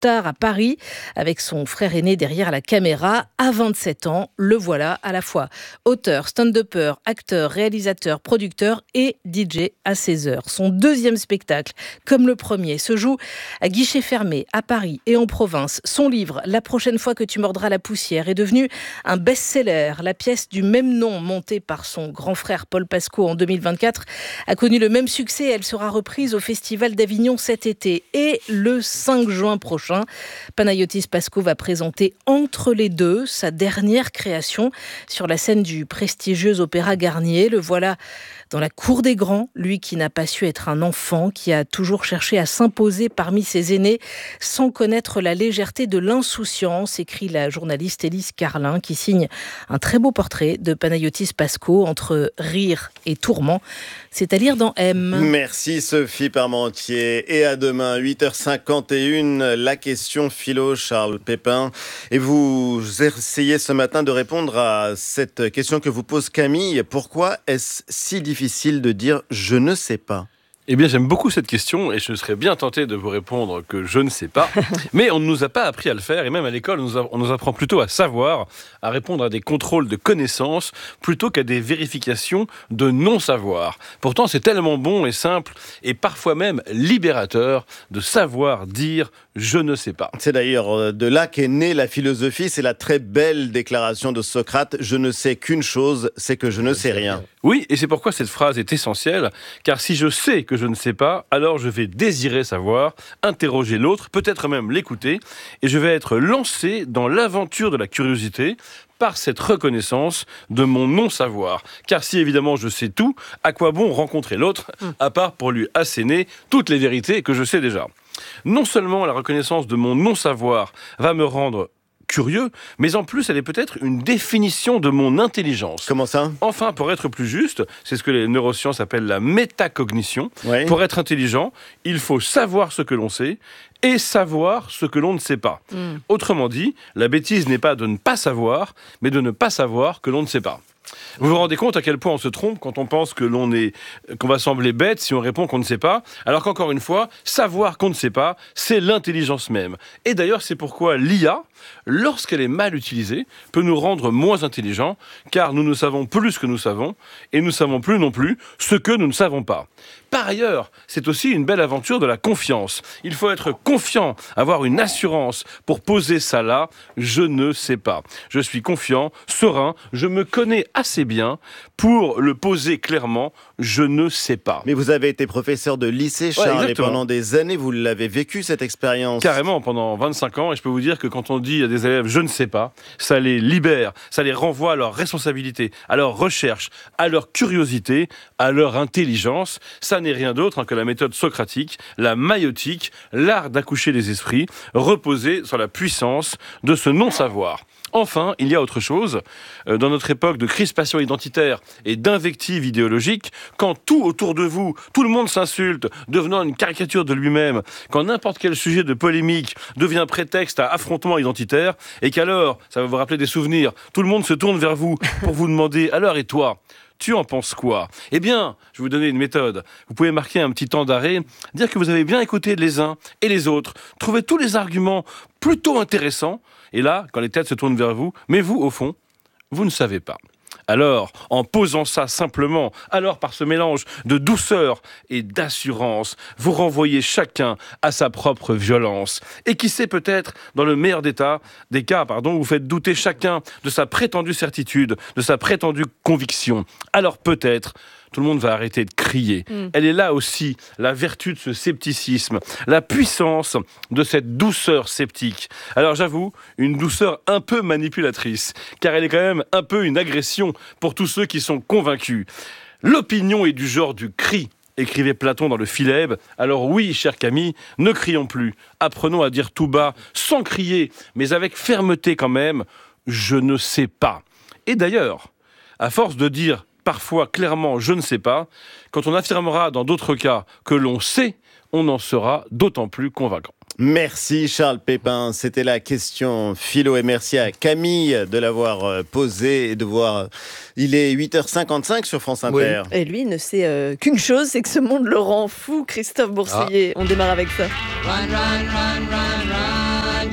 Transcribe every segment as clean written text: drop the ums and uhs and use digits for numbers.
star à Paris, avec son frère aîné derrière la caméra. À 27 ans, le voilà à la fois auteur, stand-upper, acteur, réalisateur, producteur et DJ à 16 heures. Son deuxième spectacle, comme le premier, se joue à guichet fermé à Paris et en province. Son livre, La prochaine fois que tu mordras la poussière, est devenu un best-seller. La pièce du même nom, montée par son grand frère Paul Pasco en 2024, a connu le même succès. Elle sera reprise au Festival d'Avignon cet été. Et le 5 juin prochain, Panayotis Pasco va présenter Entre les deux, sa dernière création sur la scène du prestigieux Opéra Garnier. Le voilà dans la cour des grands, lui qui n'a pas su être un enfant, qui a toujours cherché à s'imposer parmi ses aînés sans connaître la légèreté de l'insouciance, écrit la journaliste Élise Carlin, qui signe un très beau portrait de Panayotis Pasco entre rire et tourment. C'est à lire dans M. Merci Sophie Parmentier. Et à demain, 8h51, la question philo, Charles Pépin. Et vous essayez ce matin de répondre à cette question que vous pose Camille. Pourquoi est-ce si difficile de dire « je ne sais pas » ? Eh bien, j'aime beaucoup cette question et je serais bien tenté de vous répondre que je ne sais pas. Mais on ne nous a pas appris à le faire et même à l'école, on nous apprend plutôt à savoir, à répondre à des contrôles de connaissances plutôt qu'à des vérifications de non-savoir. Pourtant, c'est tellement bon et simple et parfois même libérateur de savoir dire « je ne sais pas ». C'est d'ailleurs de là qu'est née la philosophie. C'est la très belle déclaration de Socrate « Je ne sais qu'une chose, c'est que je ne sais rien ». Oui, et c'est pourquoi cette phrase est essentielle, car si je sais que je ne sais pas, alors je vais désirer savoir, interroger l'autre, peut-être même l'écouter, et je vais être lancé dans l'aventure de la curiosité par cette reconnaissance de mon non-savoir. Car si évidemment je sais tout, à quoi bon rencontrer l'autre, à part pour lui asséner toutes les vérités que je sais déjà ? Non seulement la reconnaissance de mon non-savoir va me rendre curieux, mais en plus elle est peut-être une définition de mon intelligence. Comment ça ? Enfin, pour être plus juste, c'est ce que les neurosciences appellent la métacognition. Oui. Pour être intelligent, il faut savoir ce que l'on sait et savoir ce que l'on ne sait pas. Autrement dit, la bêtise n'est pas de ne pas savoir, mais de ne pas savoir que l'on ne sait pas. Vous vous rendez compte à quel point on se trompe quand on pense qu'on va sembler bête si on répond qu'on ne sait pas, alors qu'encore une fois, savoir qu'on ne sait pas, c'est l'intelligence même. Et d'ailleurs, c'est pourquoi l'IA, lorsqu'elle est mal utilisée, peut nous rendre moins intelligents, car nous ne savons plus ce que nous savons, et nous ne savons plus non plus ce que nous ne savons pas. Par ailleurs, c'est aussi une belle aventure de la confiance. Il faut être confiant, avoir une assurance pour poser ça là, je ne sais pas. Je suis confiant, serein, je me connais assez bien pour le poser clairement, je ne sais pas. Mais vous avez été professeur de lycée, Charles, et exactement. pendant des années, vous l'avez vécu, cette expérience. Carrément, pendant 25 ans, et je peux vous dire que quand on dit à des élèves « je ne sais pas », ça les libère, ça les renvoie à leur responsabilité, à leur recherche, à leur curiosité, à leur intelligence. Ça n'est rien d'autre que la méthode socratique, la maïotique, l'art d'accoucher des esprits, reposé sur la puissance de ce non-savoir. Enfin, il y a autre chose. Dans notre époque de crispation identitaire et d'invective idéologique, quand tout autour de vous, tout le monde s'insulte, devenant une caricature de lui-même, quand n'importe quel sujet de polémique devient prétexte à affrontement identitaire, et qu'alors, ça va vous rappeler des souvenirs, tout le monde se tourne vers vous pour vous demander « alors et toi ?» Tu en penses quoi ? Eh bien, je vais vous donner une méthode. Vous pouvez marquer un petit temps d'arrêt, dire que vous avez bien écouté les uns et les autres, trouver tous les arguments plutôt intéressants, et là, quand les têtes se tournent vers vous, mais vous, au fond, vous ne savez pas. Alors, en posant ça simplement, alors par ce mélange de douceur et d'assurance, vous renvoyez chacun à sa propre violence. Et qui sait, peut-être, dans le meilleur des cas, vous faites douter chacun de sa prétendue certitude, de sa prétendue conviction. Alors peut-être, tout le monde va arrêter de crier. Elle est là aussi, la vertu de ce scepticisme, la puissance de cette douceur sceptique. Alors j'avoue, une douceur un peu manipulatrice, car elle est quand même un peu une agression pour tous ceux qui sont convaincus. L'opinion est du genre du cri, écrivait Platon dans le Philèbe. Alors oui, cher Camille, ne crions plus. Apprenons à dire tout bas, sans crier, mais avec fermeté quand même, je ne sais pas. Et d'ailleurs, à force de dire parfois clairement je ne sais pas, quand on affirmera dans d'autres cas que l'on sait, on en sera d'autant plus convaincant. Merci Charles Pépin, c'était la question philo et merci à Camille de l'avoir posée et de voir. Il est 8h55 sur France Inter. Oui. Et lui, il ne sait qu'une chose, c'est que ce monde le rend fou. Christophe Boursier, on démarre avec ça. Run, run, run, run, run.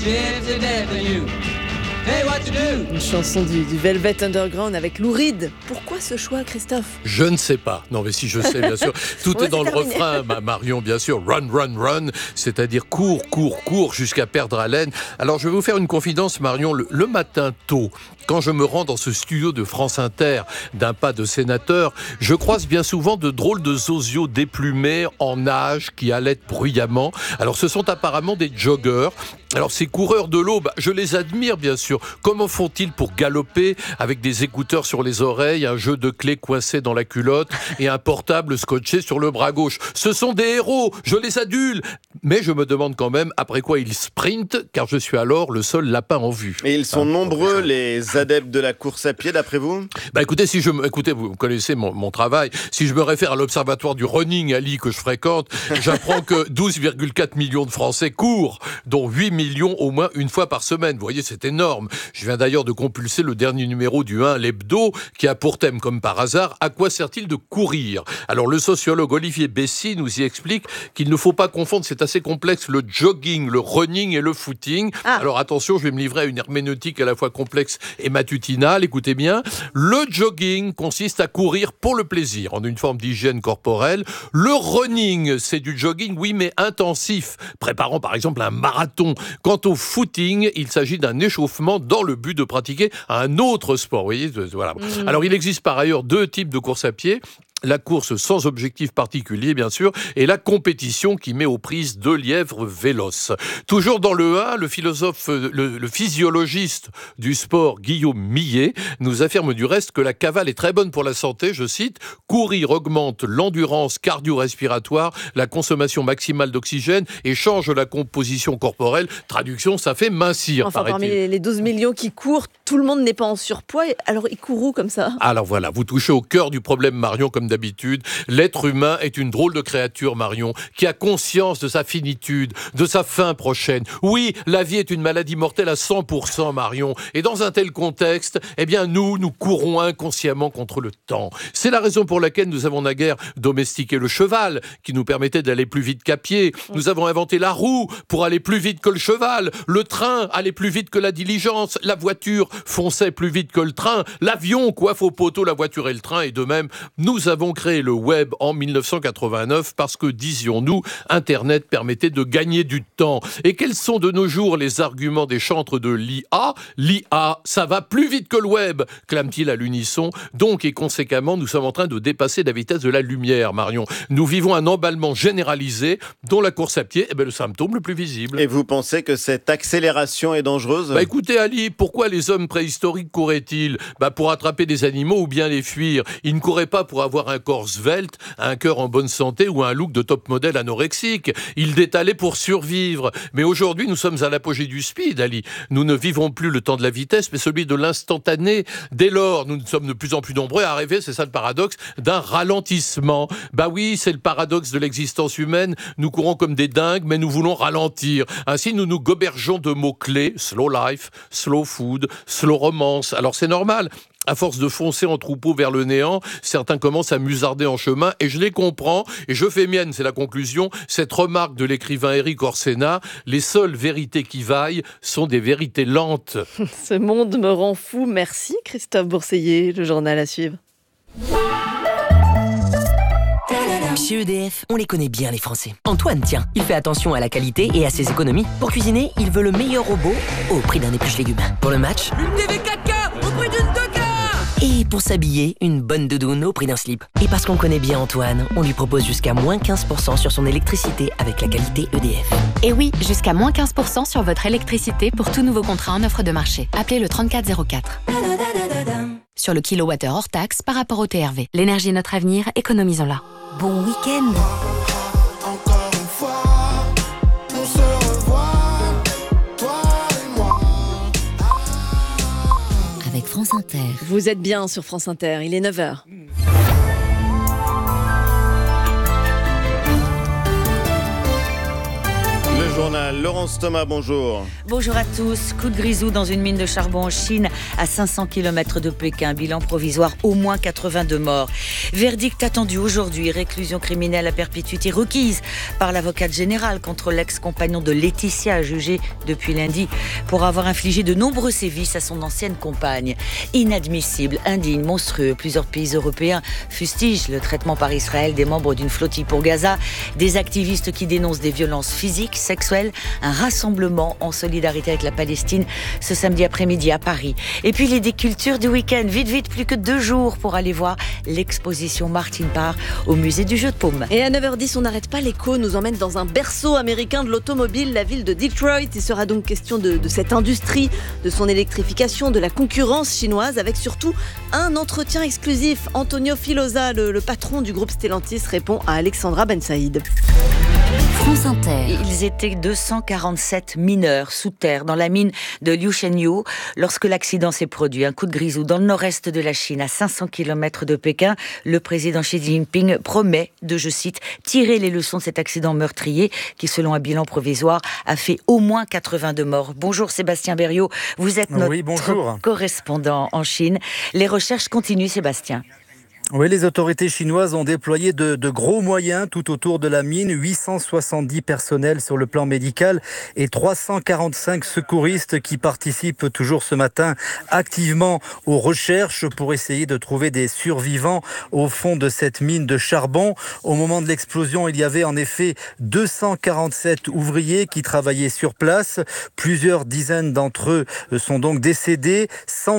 gypsy dead than you. Hey, what you do? Une chanson du Velvet Underground avec Lou Reed. Pourquoi ce choix, Christophe? Je ne sais pas. Non, mais si je sais, bien sûr. Tout est dans le refrain, Marion, bien sûr. Run, run, run. C'est-à-dire cours, cours, cours jusqu'à perdre haleine. Alors, je vais vous faire une confidence, Marion. Le matin tôt, quand je me rends dans ce studio de France Inter, d'un pas de sénateur, je croise bien souvent de drôles de zosios déplumés en nage qui allaitent bruyamment. Alors, ce sont apparemment des joggeurs. Alors, ces coureurs de l'eau, je les admire, bien sûr. Comment font-ils pour galoper avec des écouteurs sur les oreilles, un jeu de clés coincé dans la culotte et un portable scotché sur le bras gauche? Ce sont des héros, je les adule. Mais je me demande quand même après quoi ils sprintent, car je suis alors le seul lapin en vue. Et ils sont nombreux, les adeptes de la course à pied, d'après vous? Écoutez, vous connaissez mon travail. Si je me réfère à l'observatoire du running à Lille que je fréquente, j'apprends que 12,4 millions de Français courent, dont 8 millions au moins une fois par semaine. Vous voyez, c'est énorme. Je viens d'ailleurs de compulser le dernier numéro du 1, l'hebdo, qui a pour thème, comme par hasard, à quoi sert-il de courir? Alors, le sociologue Olivier Bessy nous y explique qu'il ne faut pas confondre, c'est assez complexe, le jogging, le running et le footing. Alors, attention, je vais me livrer à une herméneutique à la fois complexe et matutinale. Écoutez bien. Le jogging consiste à courir pour le plaisir, en une forme d'hygiène corporelle. Le running, c'est du jogging, oui, mais intensif, préparant par exemple un marathon. Quant au footing, il s'agit d'un échauffement dans le but de pratiquer un autre sport. Vous voyez, voilà. Alors, il existe par ailleurs 2 types de course à pied. La course sans objectif particulier, bien sûr, et la compétition qui met aux prises 2 lièvres véloces. Toujours dans le 1, le philosophe, le physiologiste du sport, Guillaume Millet, nous affirme du reste que la cavale est très bonne pour la santé, je cite, « Courir augmente l'endurance cardio-respiratoire, la consommation maximale d'oxygène et change la composition corporelle. » Traduction, ça fait mincir, Enfin, paraît-il. parmi les 12 millions qui courent, tout le monde n'est pas en surpoids. Alors, ils courent où comme ça? Alors voilà, vous touchez au cœur du problème, Marion, comme d'habitude. L'être humain est une drôle de créature, Marion, qui a conscience de sa finitude, de sa fin prochaine. Oui, la vie est une maladie mortelle à 100%, Marion. Et dans un tel contexte, eh bien, nous courons inconsciemment contre le temps. C'est la raison pour laquelle nous avons naguère domestiqué le cheval, qui nous permettait d'aller plus vite qu'à pied. Nous avons inventé la roue pour aller plus vite que le cheval. Le train allait plus vite que la diligence. La voiture fonçait plus vite que le train. L'avion coiffe au poteau la voiture et le train. Et de même, nous avons créé le web en 1989 parce que, disions-nous, Internet permettait de gagner du temps. Et quels sont de nos jours les arguments des chantres de l'IA? L'IA, ça va plus vite que le web, clame-t-il à l'unisson. Donc, et conséquemment, nous sommes en train de dépasser la vitesse de la lumière, Marion. Nous vivons un emballement généralisé dont la course à pied est le symptôme le plus visible. Et vous pensez que cette accélération est dangereuse? Écoutez, Ali, pourquoi les hommes préhistoriques couraient-ils? Pour attraper des animaux ou bien les fuir. Ils ne couraient pas pour avoir un corps svelte, un cœur en bonne santé ou un look de top modèle anorexique. Ils détalaient pour survivre. Mais aujourd'hui, nous sommes à l'apogée du speed, Ali. Nous ne vivons plus le temps de la vitesse, mais celui de l'instantané. Dès lors, nous sommes de plus en plus nombreux à rêver, c'est ça le paradoxe, d'un ralentissement. Oui, c'est le paradoxe de l'existence humaine. Nous courons comme des dingues, mais nous voulons ralentir. Ainsi, nous nous gobergeons de mots-clés. Slow life, slow food, slow romance. Alors c'est normal. À force de foncer en troupeau vers le néant, certains commencent à musarder en chemin, et je les comprends, et je fais mienne, c'est la conclusion, cette remarque de l'écrivain Éric Orsena: les seules vérités qui vaillent sont des vérités lentes. Ce monde me rend fou. Merci Christophe Bourseiller, le journal à suivre. Chez EDF, on les connaît bien les Français. Antoine, tiens, il fait attention à la qualité et à ses économies. Pour cuisiner, il veut le meilleur robot au prix d'un épluche légumes. Pour le match, Une TV 4K au prix d'une 2K. et pour s'habiller, une bonne doudoune au prix d'un slip. Et parce qu'on connaît bien Antoine, on lui propose jusqu'à moins 15% sur son électricité avec la qualité EDF. Et oui, jusqu'à moins 15% sur votre électricité pour tout nouveau contrat en offre de marché. Appelez le 3404. Sur le kilowattheure hors taxe par rapport au TRV. L'énergie est notre avenir, économisons-la. Bon week-end. Encore une fois, on se revoit, toi et moi. Avec France Inter. Vous êtes bien sur France Inter, il est 9h. Le journal. Laurence Thomas, bonjour. Bonjour à tous. Coup de grisou dans une mine de charbon en Chine, à 500 km de Pékin. Bilan provisoire, au moins 82 morts. Verdict attendu aujourd'hui. Réclusion criminelle à perpétuité requise par l'avocate générale contre l'ex-compagnon de Laetitia, jugé depuis lundi pour avoir infligé de nombreux sévices à son ancienne compagne. Inadmissible, indigne, monstrueux. Plusieurs pays européens fustigent le traitement par Israël des membres d'une flottille pour Gaza. Des activistes qui dénoncent des violences physiques, sexuelles. Un rassemblement en solidarité avec la Palestine ce samedi après-midi à Paris. Et puis les décultures du week-end. Vite, plus que 2 jours pour aller voir l'exposition Martin Parr au musée du jeu de paume. Et à 9h10, on n'arrête pas, l'écho nous emmène dans un berceau américain de l'automobile, la ville de Detroit. Il sera donc question de cette industrie, de son électrification, de la concurrence chinoise, avec surtout un entretien exclusif. Antonio Filosa, le patron du groupe Stellantis, répond à Alexandra Ben Saïd. France Inter. Ils étaient 247 mineurs sous terre dans la mine de Liushenyu lorsque l'accident s'est produit. Un coup de grisou dans le nord-est de la Chine, à 500 km de Pékin. Le président Xi Jinping promet de, je cite, tirer les leçons de cet accident meurtrier qui, selon un bilan provisoire, a fait au moins 82 morts. Bonjour Sébastien Berriot, vous êtes notre correspondant en Chine. Les recherches continuent, Sébastien. Oui, les autorités chinoises ont déployé de gros moyens tout autour de la mine, 870 personnels sur le plan médical et 345 secouristes qui participent toujours ce matin activement aux recherches pour essayer de trouver des survivants au fond de cette mine de charbon. Au moment de l'explosion, il y avait en effet 247 ouvriers qui travaillaient sur place. Plusieurs dizaines d'entre eux sont donc décédés.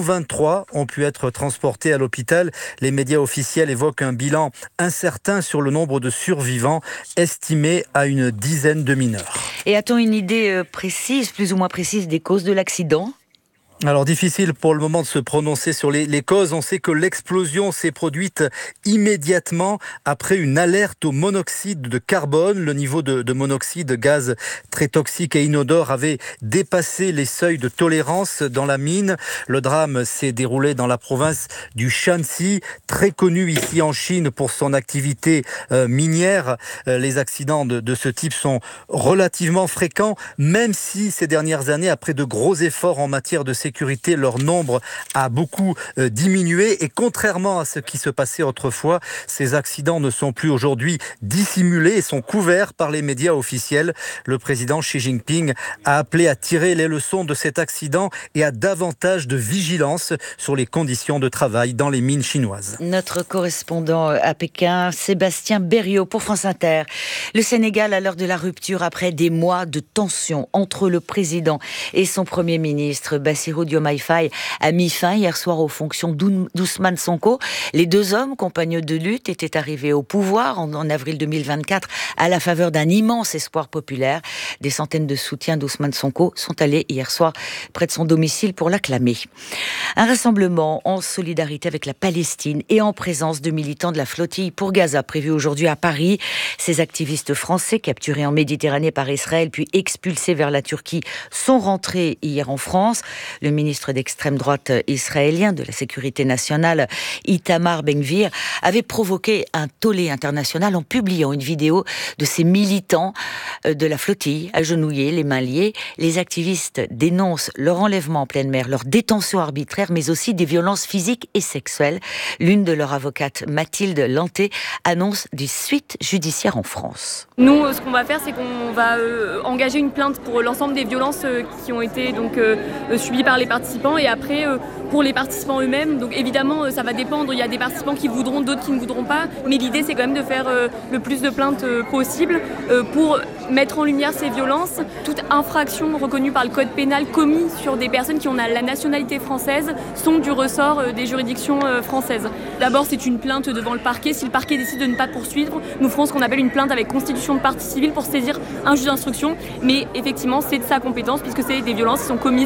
123 ont pu être transportés à l'hôpital. Les médias officiels évoque un bilan incertain sur le nombre de survivants, estimé à une dizaine de mineurs. Et a-t-on une idée précise, plus ou moins précise, des causes de l'accident ? Alors difficile pour le moment de se prononcer sur les causes. On sait que l'explosion s'est produite immédiatement après une alerte au monoxyde de carbone. Le niveau de monoxyde, gaz très toxique et inodore, avait dépassé les seuils de tolérance dans la mine. Le drame s'est déroulé dans la province du Shanxi, très connue ici en Chine pour son activité minière. Les accidents de ce type sont relativement fréquents, même si ces dernières années, après de gros efforts en matière de sécurité, leur nombre a beaucoup diminué et contrairement à ce qui se passait autrefois, ces accidents ne sont plus aujourd'hui dissimulés et sont couverts par les médias officiels. Le président Xi Jinping a appelé à tirer les leçons de cet accident et à davantage de vigilance sur les conditions de travail dans les mines chinoises. Notre correspondant à Pékin, Sébastien Berriot pour France Inter. Le Sénégal à l'heure de la rupture après des mois de tension entre le président et son premier ministre Bassirou Diomaye Faye a mis fin hier soir aux fonctions d'Ousmane Sonko. Les 2 hommes, compagnons de lutte, étaient arrivés au pouvoir en avril 2024 à la faveur d'un immense espoir populaire. Des centaines de soutiens d'Ousmane Sonko sont allés hier soir près de son domicile pour l'acclamer. Un rassemblement en solidarité avec la Palestine et en présence de militants de la flottille pour Gaza prévu aujourd'hui à Paris. Ces activistes français capturés en Méditerranée par Israël puis expulsés vers la Turquie sont rentrés hier en France. Le ministre d'extrême droite israélien de la Sécurité nationale, Itamar Ben-Gvir, avait provoqué un tollé international en publiant une vidéo de ces militants de la flottille, agenouillés, les mains liées. Les activistes dénoncent leur enlèvement en pleine mer, leur détention arbitraire, mais aussi des violences physiques et sexuelles. L'une de leurs avocates, Mathilde Lanté, annonce des suites judiciaires en France. Nous, ce qu'on va faire, c'est qu'on va engager une plainte pour l'ensemble des violences qui ont été subies par les participants et après pour les participants eux-mêmes. Donc évidemment ça va dépendre, il y a des participants qui voudront, d'autres qui ne voudront pas, mais l'idée c'est quand même de faire le plus de plaintes possible pour mettre en lumière ces violences. Toute infraction reconnue par le code pénal commise sur des personnes qui ont la nationalité française sont du ressort des juridictions françaises. D'abord c'est une plainte devant le parquet. Si le parquet décide de ne pas poursuivre, nous ferons ce qu'on appelle une plainte avec constitution de partie civile pour saisir un juge d'instruction, mais effectivement c'est de sa compétence puisque c'est des violences qui sont commises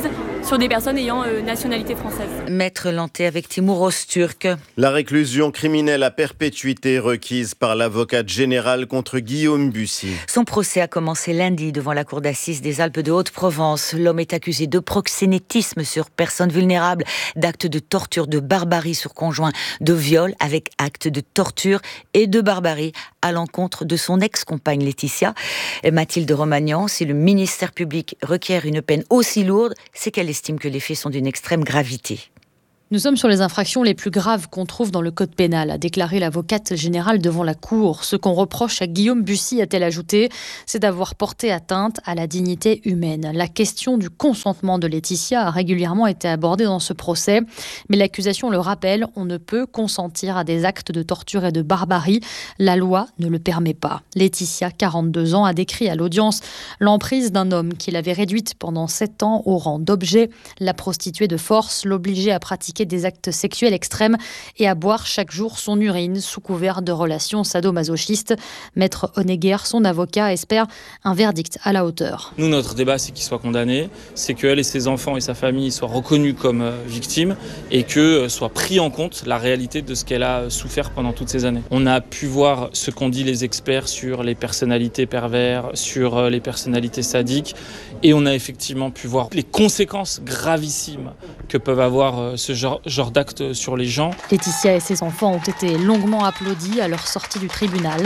sur des personnes ayant nationalité française. Maître Lanté avec Timur Öztürk. La réclusion criminelle à perpétuité requise par l'avocate générale contre Guillaume Bussy. Son procès a commencé lundi devant la cour d'assises des Alpes de Haute-Provence. L'homme est accusé de proxénétisme sur personnes vulnérables, d'actes de torture, de barbarie sur conjoint, de viol avec actes de torture et de barbarie à l'encontre de son ex-compagne Laetitia. Mathilde Romagnan, si le ministère public requiert une peine aussi lourde, c'est qu'elle estime que les faits sont d'une extrême gravité. Nous sommes sur les infractions les plus graves qu'on trouve dans le code pénal, a déclaré l'avocate générale devant la cour. Ce qu'on reproche à Guillaume Bussy, a-t-elle ajouté, c'est d'avoir porté atteinte à la dignité humaine. La question du consentement de Laetitia a régulièrement été abordée dans ce procès, mais l'accusation le rappelle, on ne peut consentir à des actes de torture et de barbarie. La loi ne le permet pas. Laetitia, 42 ans, a décrit à l'audience l'emprise d'un homme qui l'avait réduite pendant 7 ans au rang d'objet, la prostituée de force, l'obligeait à pratiquer des actes sexuels extrêmes et à boire chaque jour son urine sous couvert de relations sadomasochistes. Maître Honegger, son avocat, espère un verdict à la hauteur. Nous, notre débat, c'est qu'il soit condamné, c'est qu'elle et ses enfants et sa famille soient reconnus comme victimes et que soit pris en compte la réalité de ce qu'elle a souffert pendant toutes ces années. On a pu voir ce qu'ont dit les experts sur les personnalités pervers, sur les personnalités sadiques, et on a effectivement pu voir les conséquences gravissimes que peuvent avoir ce genre d'actes sur les gens. Laetitia et ses enfants ont été longuement applaudis à leur sortie du tribunal.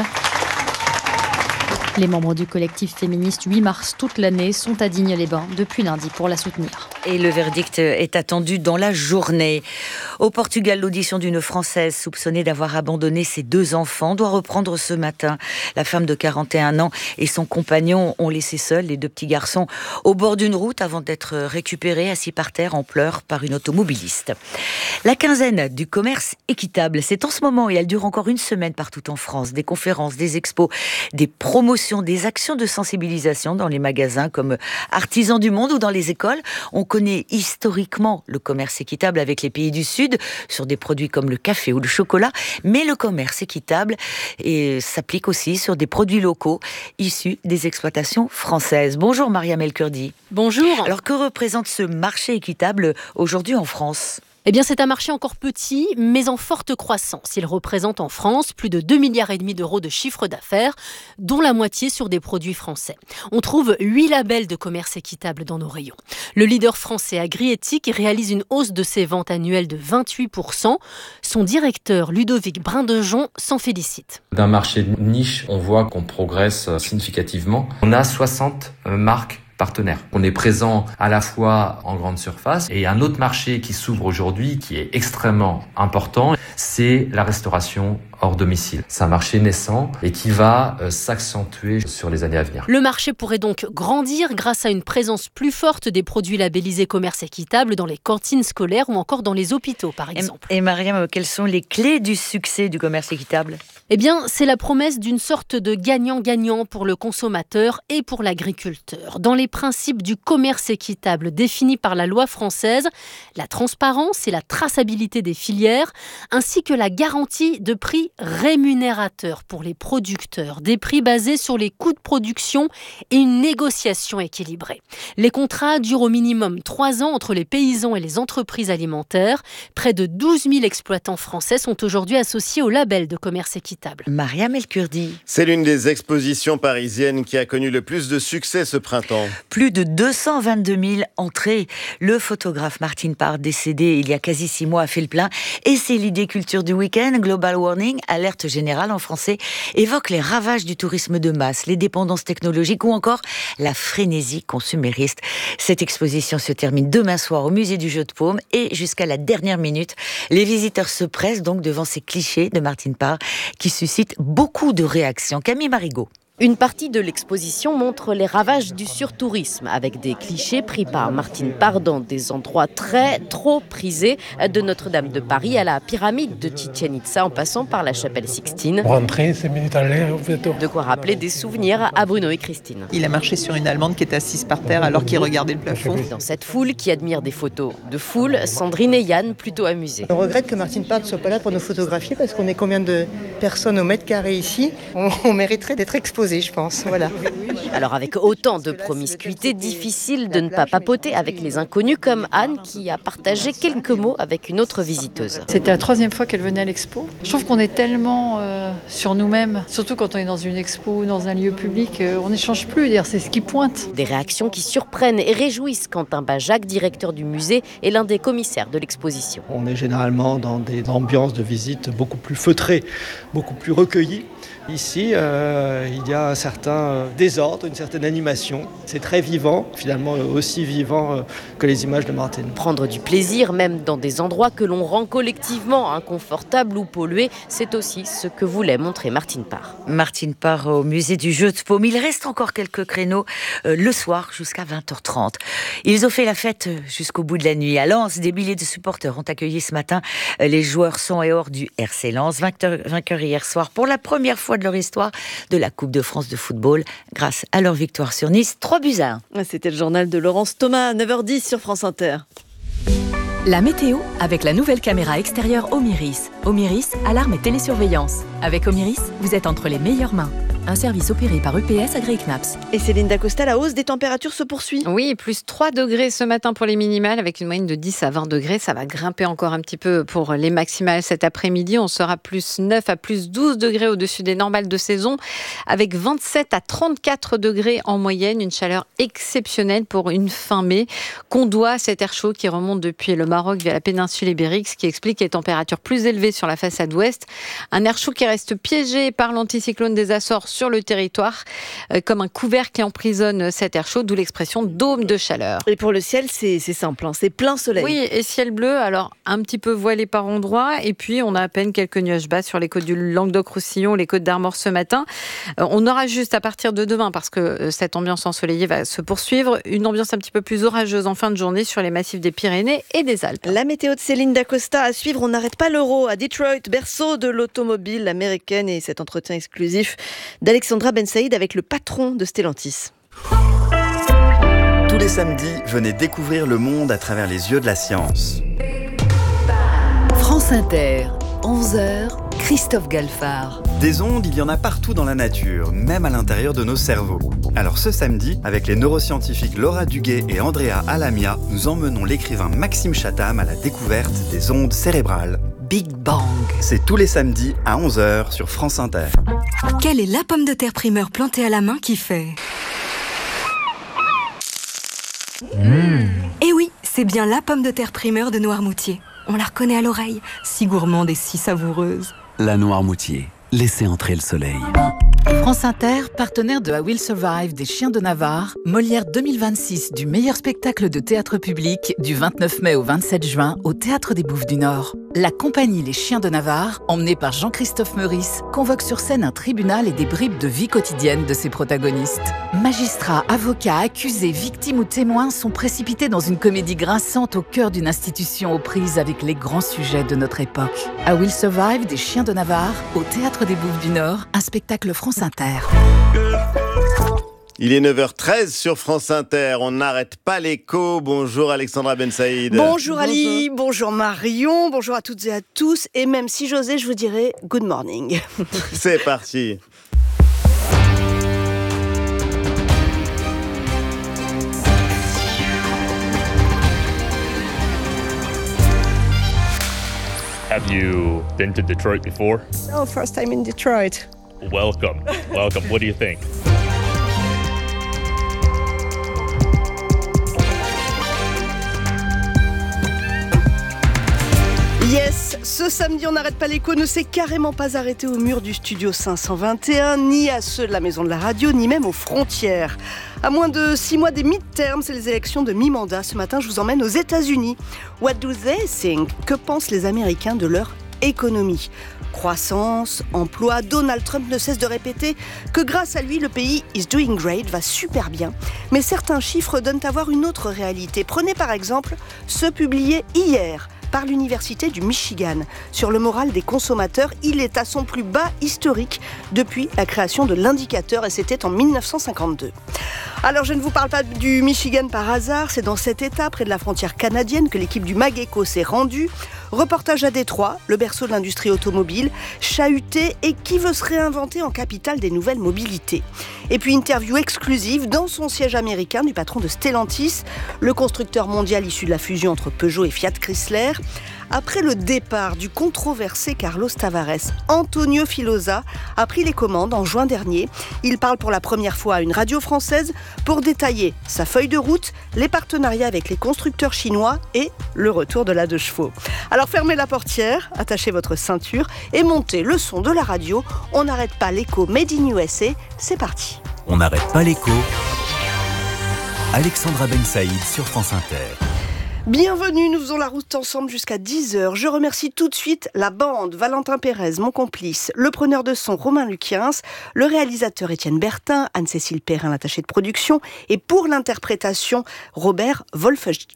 Les membres du collectif féministe 8 mars toute l'année sont à Digne-les-Bains depuis lundi pour la soutenir. Et le verdict est attendu dans la journée. Au Portugal, l'audition d'une Française soupçonnée d'avoir abandonné ses 2 enfants doit reprendre ce matin. La femme de 41 ans et son compagnon ont laissé seuls les 2 petits garçons au bord d'une route avant d'être récupérés assis par terre en pleurs par une automobiliste. La quinzaine du commerce équitable, c'est en ce moment et elle dure encore une semaine partout en France. Des conférences, des expos, des promotions, des actions de sensibilisation dans les magasins comme Artisans du Monde ou dans les écoles. On connaît historiquement le commerce équitable avec les pays du Sud sur des produits comme le café ou le chocolat, mais le commerce équitable s'applique aussi sur des produits locaux issus des exploitations françaises. Bonjour Mariam El Kurdi. Bonjour. Alors que représente ce marché équitable aujourd'hui en France ? Eh bien, c'est un marché encore petit, mais en forte croissance. Il représente en France plus de 2,5 milliards d'euros de chiffre d'affaires, dont la moitié sur des produits français. On trouve 8 labels de commerce équitable dans nos rayons. Le leader français Agriéthique réalise une hausse de ses ventes annuelles de 28%. Son directeur, Ludovic Brindejon, s'en félicite. D'un marché de niche, on voit qu'on progresse significativement. On a 60 marques partenaires. On est présent à la fois en grande surface et un autre marché qui s'ouvre aujourd'hui qui est extrêmement important, c'est la restauration hors domicile. C'est un marché naissant et qui va s'accentuer sur les années à venir. Le marché pourrait donc grandir grâce à une présence plus forte des produits labellisés commerce équitable dans les cantines scolaires ou encore dans les hôpitaux, par exemple. Et Mariam, quelles sont les clés du succès du commerce équitable ? Eh bien, c'est la promesse d'une sorte de gagnant-gagnant pour le consommateur et pour l'agriculteur. Dans les principes du commerce équitable définis par la loi française, la transparence et la traçabilité des filières, ainsi que la garantie de prix rémunérateurs pour les producteurs, des prix basés sur les coûts de production et une négociation équilibrée. Les contrats durent au minimum 3 ans entre les paysans et les entreprises alimentaires. Près de 12 000 exploitants français sont aujourd'hui associés au label de commerce équitable. Mariam El Kurdi. C'est l'une des expositions parisiennes qui a connu le plus de succès ce printemps. Plus de 222 000 entrées. Le photographe Martin Parr, décédé il y a quasi 6 mois, a fait le plein. Et c'est l'idée culture du week-end. Global Warning, alerte générale en français, évoque les ravages du tourisme de masse, les dépendances technologiques ou encore la frénésie consumériste. Cette exposition se termine demain soir au musée du Jeu de Paume et jusqu'à la dernière minute, les visiteurs se pressent donc devant ces clichés de Martin Parr qui suscitent beaucoup de réactions. Camille Marigot. Une partie de l'exposition montre les ravages du surtourisme, avec des clichés pris par Martin Parr dans des endroits trop prisés, de Notre-Dame de Paris à la pyramide de Chichen Itza, en passant par la chapelle Sixtine. Rentrer 5 minutes à l'air, de quoi rappeler des souvenirs à Bruno et Christine. Il a marché sur une Allemande qui était assise par terre alors qu'il regardait le plafond. Dans cette foule qui admire des photos de foule, Sandrine et Yann, plutôt amusés. On regrette que Martin Parr ne soit pas là pour nous photographier, parce qu'on est combien de personnes au mètre carré ici ? On mériterait d'être exposé poser, je pense. Voilà. Alors avec autant de promiscuité, difficile de ne pas papoter avec les inconnus comme Anne qui a partagé quelques mots avec une autre visiteuse. C'était la 3e fois qu'elle venait à l'expo. Je trouve qu'on est tellement sur nous-mêmes, surtout quand on est dans une expo, dans un lieu public, on n'échange plus, d'ailleurs c'est ce qui pointe. Des réactions qui surprennent et réjouissent Quentin Bajac, directeur du musée et l'un des commissaires de l'exposition. On est généralement dans des ambiances de visite beaucoup plus feutrées, beaucoup plus recueillies. Ici, il y a un certain désordre, une certaine animation. C'est très vivant, finalement aussi vivant que les images de Martin. Prendre du plaisir, même dans des endroits que l'on rend collectivement inconfortables ou pollués, c'est aussi ce que voulait montrer Martine Parr. Martine Parr au musée du Jeu de Paume. Il reste encore quelques créneaux le soir jusqu'à 20h30. Ils ont fait la fête jusqu'au bout de la nuit. À Lens, des milliers de supporters ont accueilli ce matin les joueurs son et or du RC Lens, vainqueurs hier soir pour la première fois de leur histoire de la Coupe de France de football grâce à leur victoire sur Nice, 3-1. C'était le journal de Laurence Thomas, 9h10 sur France Inter. La météo avec la nouvelle caméra extérieure Omiris. Omiris, alarme et télésurveillance. Avec Omiris, vous êtes entre les meilleures mains. Un service opéré par UPS agréé CNAPS. Et Céline Dacosta, la hausse des températures se poursuit. Oui, plus 3 degrés ce matin pour les minimales, avec une moyenne de 10 à 20 degrés. Ça va grimper encore un petit peu pour les maximales cet après-midi. On sera plus 9 à plus 12 degrés au-dessus des normales de saison, avec 27 à 34 degrés en moyenne. Une chaleur exceptionnelle pour une fin mai, qu'on doit à cet air chaud qui remonte depuis le Maroc via la péninsule ibérique, ce qui explique les températures plus élevées sur la façade ouest. Un air chaud qui reste piégé par l'anticyclone des Açores sur le territoire, comme un couvercle qui emprisonne cet air chaud, d'où l'expression dôme de chaleur. Et pour le ciel, c'est simple, hein, c'est plein soleil. Oui, et ciel bleu, alors un petit peu voilé par endroits, et puis on a à peine quelques nuages bas sur les côtes du Languedoc-Roussillon, les côtes d'Armor ce matin. On aura juste à partir de demain, parce que cette ambiance ensoleillée va se poursuivre, une ambiance un petit peu plus orageuse en fin de journée sur les massifs des Pyrénées et des Alpes. La météo de Céline Dacosta à suivre. On n'arrête pas l'euro à Detroit, berceau de l'automobile américaine, et cet entretien exclusif d'Alexandra Ben Saïd avec le patron de Stellantis. Tous les samedis, venez découvrir le monde à travers les yeux de la science. France Inter, 11h, Christophe Galfard. Des ondes, il y en a partout dans la nature, même à l'intérieur de nos cerveaux. Alors ce samedi, avec les neuroscientifiques Laura Duguay et Andrea Alamia, nous emmenons l'écrivain Maxime Chatham à la découverte des ondes cérébrales. Big Bang. C'est tous les samedis à 11h sur France Inter. Quelle est la pomme de terre primeur plantée à la main qui fait Eh oui, c'est bien la pomme de terre primeur de Noirmoutier. On la reconnaît à l'oreille, si gourmande et si savoureuse. La Noirmoutier, laissez entrer le soleil. France Inter, partenaire de I Will Survive des Chiens de Navarre, Molière 2026 du meilleur spectacle de théâtre public du 29 mai au 27 juin au Théâtre des Bouffes du Nord. La compagnie Les Chiens de Navarre, emmenée par Jean-Christophe Meurice, convoque sur scène un tribunal et des bribes de vie quotidienne de ses protagonistes. Magistrats, avocats, accusés, victimes ou témoins sont précipités dans une comédie grinçante au cœur d'une institution aux prises avec les grands sujets de notre époque. I Will Survive des Chiens de Navarre au Théâtre des Bouffes du Nord, un spectacle France Inter. Il est 9h13 sur France Inter, on n'arrête pas l'écho. Bonjour Alexandra Ben Saïd. Bonjour Ali, bonjour Marion, bonjour à toutes et à tous. Et même si j'osais, je vous dirais good morning. C'est parti. Have you been to Detroit before? No, first time in Detroit. Welcome. Welcome. What do you think? Yes, ce samedi, on n'arrête pas l'écho ne s'est carrément pas arrêté au mur du studio 521, ni à ceux de la maison de la radio, ni même aux frontières. À moins de 6 mois des midterms, c'est les élections de mi-mandat. Ce matin, je vous emmène aux États-Unis. What do they think? Que pensent les Américains de leur économie? Croissance, emploi, Donald Trump ne cesse de répéter que grâce à lui, le pays is doing great, va super bien. Mais certains chiffres donnent à voir une autre réalité. Prenez par exemple ceux publiés hier par l'Université du Michigan. Sur le moral des consommateurs, il est à son plus bas historique depuis la création de l'indicateur, et c'était en 1952. Alors je ne vous parle pas du Michigan par hasard, c'est dans cet état, près de la frontière canadienne, que l'équipe du MAGECO s'est rendue Reportage à Détroit, le berceau de l'industrie automobile, chahuté et qui veut se réinventer en capitale des nouvelles mobilités. Et puis interview exclusive dans son siège américain du patron de Stellantis, le constructeur mondial issu de la fusion entre Peugeot et Fiat Chrysler. Après le départ du controversé Carlos Tavares, Antonio Filosa a pris les commandes en juin dernier. Il parle pour la première fois à une radio française pour détailler sa feuille de route, les partenariats avec les constructeurs chinois et le retour de la 2 chevaux. Alors fermez la portière, attachez votre ceinture et montez le son de la radio. On n'arrête pas l'écho Made in USA, c'est parti. On n'arrête pas l'écho. Alexandra Ben Saïd sur France Inter. Bienvenue, nous faisons la route ensemble jusqu'à 10h. Je remercie tout de suite la bande, Valentin Pérez, mon complice, le preneur de son Romain Luquiens, le réalisateur Étienne Bertin, Anne-Cécile Perrin, l'attachée de production, et pour l'interprétation, Robert Wolfswinkel.